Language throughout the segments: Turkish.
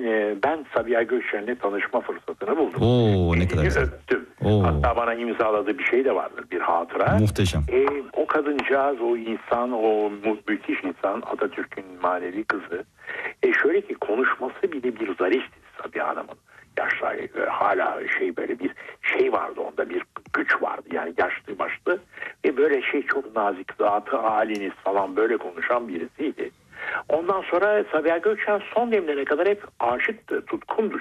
ben Sabiha Gökçen'le tanışma fırsatını buldum. Oo, ne kadar güzel. Öptüm. Oo. Hatta bana imzaladığı bir şey de vardır, bir hatıra. Muhteşem. O kadıncağız, o insan, o müthiş insan, Atatürk'ün manevi kızı. Şöyle ki konuşması bile bir zarifti Sabiha Hanım'ın. Yaşlı, hala böyle bir şey vardı onda, bir güç vardı yani, yaşlı başlı ve böyle çok nazik, zatı haliniz falan böyle konuşan birisiydi. Ondan sonra Sabiha Gökçen son demlerine kadar hep aşıktı, tutkundu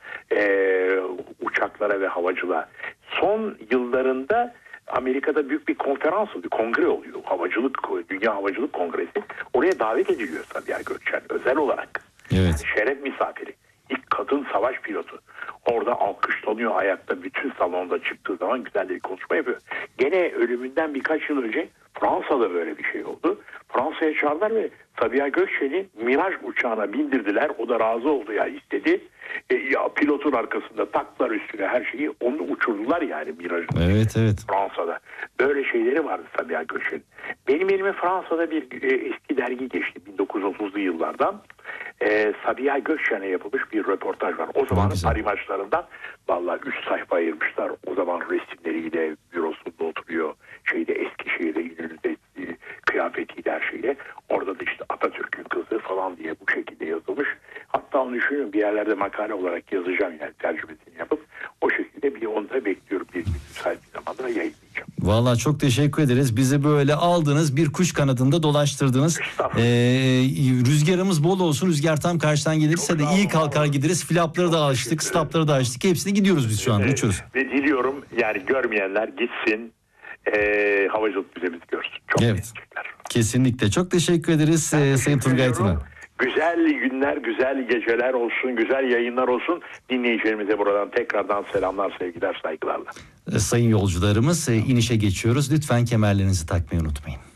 uçaklara ve havacılığa. Son yıllarında Amerika'da büyük bir konferans oluyor, kongre oluyor. Dünya Havacılık Kongresi. Oraya davet ediliyor Sabiha Gökçen özel olarak. Evet. Şeref misafiri. İlk kadın savaş pilotu. Orada alkışlanıyor ayakta, bütün salonda çıktığı zaman güzel bir konuşma yapıyor. Gene ölümünden birkaç yıl önce Fransa'da böyle bir şey oldu. Fransa'ya çağırdılar ve Sabiha Gökçen'i Miraj uçağına bindirdiler. O da razı oldu, istedi. Pilotun arkasında taktılar üstüne her şeyi. Onu uçurdular yani Miraj'ın. Evet. Fransa'da. Böyle şeyleri vardı Sabiha Gökçen'in. Benim elime Fransa'da bir eski dergi geçti 1930'lu yıllardan. Sabiha Gökçen'e yapılmış bir röportaj var. O zaman Paris maçlarından vallahi 3 sayfa ayırmışlar. O zaman resimleriyle, bürosunda oturuyor. Eskişehir'de İnönü'de kıyafetiyle, her şeyle. Orada da Atatürk'ün kızı falan diye bu şekilde yazılmış. Hatta onu düşünüyorum, bir yerlerde makale olarak yazacağım yani, tercümesini yapıp o şekilde onu da bekliyorum, bir müsait bir zamanda yayınlayacağım. Vallahi çok teşekkür ederiz. Bizi böyle aldınız, bir kuş kanadında dolaştırdınız. Rüzgarımız bol olsun. Rüzgar tam karşıdan gelirse de iyi kalkar gideriz. Flapları da açtık, stopları da açtık. Hepsini gidiyoruz biz şu anda. Uçuyoruz. Ve diliyorum yani görmeyenler gitsin, havacılık müzemizi görsün. Çok beğenecekler. Kesinlikle. Çok teşekkür ederiz Sayın Turgay Tuna. Güzel günler, güzel geceler olsun, güzel yayınlar olsun. Dinleyicilerimize buradan tekrardan selamlar, sevgiler, saygılarla. Sayın yolcularımız, inişe geçiyoruz. Lütfen kemerlerinizi takmayı unutmayın.